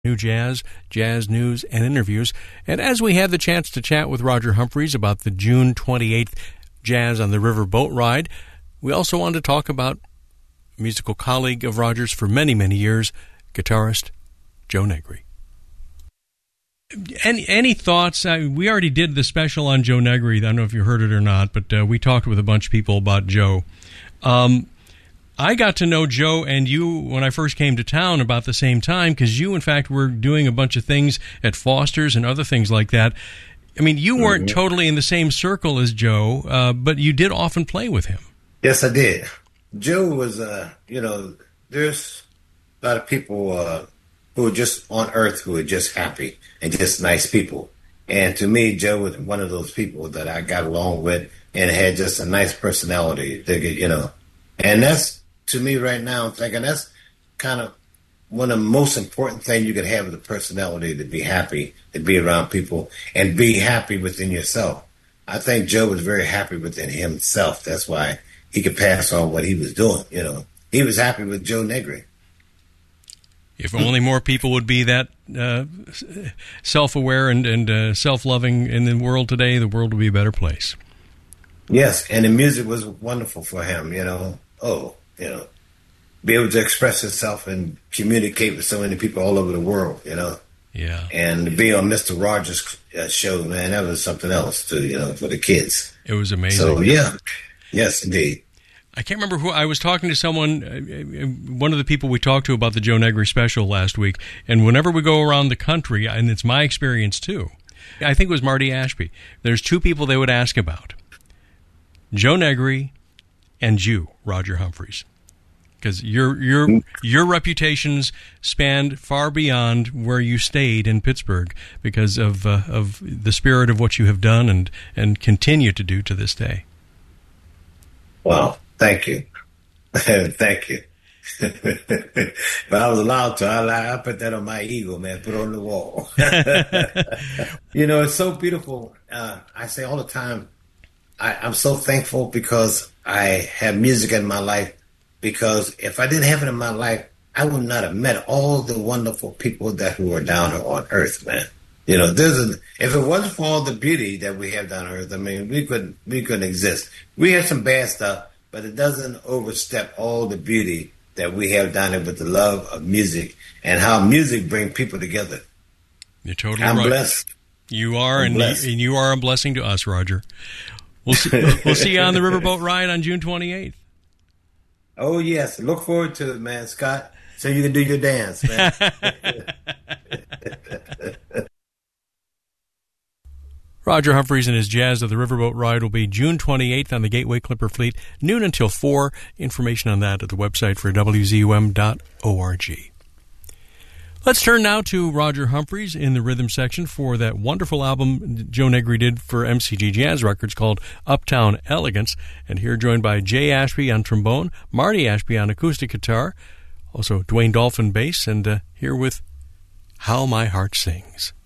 New jazz, jazz news, and interviews. And as we had the chance to chat with Roger Humphries about the June 28th Jazz on the River boat ride, we also wanted to talk about a musical colleague of Roger's for many, many years, guitarist Joe Negri. Any thoughts? We already did the special on Joe Negri. I don't know if you heard it or not, but we talked with a bunch of people about Joe. I got to know Joe and you when I first came to town about the same time, because you, in fact, were doing a bunch of things at Foster's and other things like that. I mean, you weren't totally in the same circle as Joe, but you did often play with him. Yes, I did. Joe was, there's a lot of people who are just on earth who are just happy and just nice people. And to me, Joe was one of those people that I got along with and had just a nice personality, and that's, to me right now, I'm thinking that's kind of one of the most important things you could have with a personality, to be happy, to be around people, and be happy within yourself. I think Joe was very happy within himself. That's why he could pass on what he was doing, He was happy with Joe Negri. If only more people would be that self-aware and self-loving in the world today, the world would be a better place. Yes, and the music was wonderful for him, be able to express himself and communicate with so many people all over the world, Yeah. And to be on Mr. Rogers' show, man, that was something else too, for the kids. It was amazing. So, yeah. Yes, indeed. I can't remember who. I was talking to someone, one of the people we talked to about the Joe Negri special last week, and whenever we go around the country, and it's my experience too, I think it was Marty Ashby, there's two people they would ask about: Joe Negri and you, Roger Humphries. Because your reputations spanned far beyond where you stayed in Pittsburgh because of the spirit of what you have done and continue to do to this day. Well, thank you. Thank you. If I was allowed to, I put that on my ego, man, put it on the wall. It's so beautiful. I say all the time, I'm so thankful because I have music in my life. Because if I didn't have it in my life, I would not have met all the wonderful people who are down here on earth, man. If it wasn't for all the beauty that we have down on earth, I mean, we couldn't exist. We have some bad stuff, but it doesn't overstep all the beauty that we have down there with the love of music and how music brings people together. You're totally I'm right. Blessed. You are, and you are a blessing to us, Roger. We'll see you on the riverboat ride on June 28th. Oh, yes. Look forward to it, man, Scott, so you can do your dance, man. Roger Humphries and his Jazz of the Riverboat ride will be June 28th on the Gateway Clipper Fleet, noon until 4. Information on that at the website for WZUM.org. Let's turn now to Roger Humphries in the rhythm section for that wonderful album Joe Negri did for MCG Jazz Records called Uptown Elegance. And here joined by Jay Ashby on trombone, Marty Ashby on acoustic guitar, also Dwayne Dolphin bass, and here with How My Heart Sings.